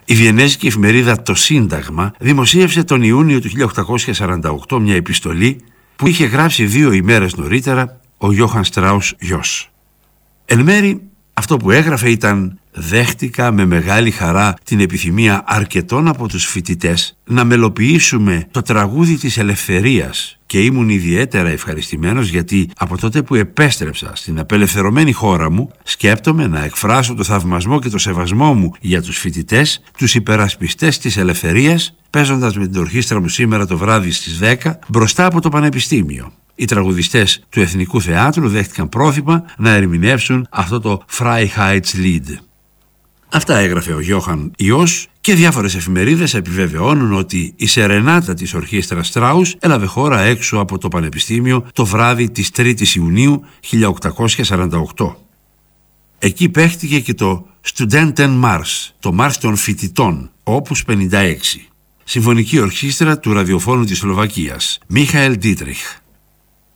Η βιενέζικη εφημερίδα «Το Σύνταγμα» δημοσίευσε τον Ιούνιο του 1848 μια επιστολή που είχε γράψει 2 ημέρες νωρίτερα ο Γιώχαν Στράους γιος. Εν μέρη, αυτό που έγραφε ήταν «Δέχτηκα με μεγάλη χαρά την επιθυμία αρκετών από τους φοιτητές να μελοποιήσουμε το τραγούδι της ελευθερίας και ήμουν ιδιαίτερα ευχαριστημένος γιατί από τότε που επέστρεψα στην απελευθερωμένη χώρα μου σκέπτομαι να εκφράσω το θαυμασμό και το σεβασμό μου για τους φοιτητές, τους υπερασπιστές της ελευθερίας, παίζοντας με την ορχήστρα μου σήμερα το βράδυ στις 10 μπροστά από το Πανεπιστήμιο». Οι τραγουδιστές του Εθνικού Θεάτρου δέχτηκαν πρόθυμα να ερμηνεύσουν αυτό το Freiheitslied. Αυτά έγραφε ο Γιώχαν Ιός και διάφορες εφημερίδες επιβεβαιώνουν ότι η σερενάτα της ορχήστρας Στράους έλαβε χώρα έξω από το Πανεπιστήμιο το βράδυ της 3ης Ιουνίου 1848. Εκεί παίχτηκε και το Studentenmarsch, το Μάρς των Φοιτητών, όπους 56. Συμφωνική ορχήστρα του ραδιοφώνου της Σλοβακίας, Μίχαελ Ντίτριχ.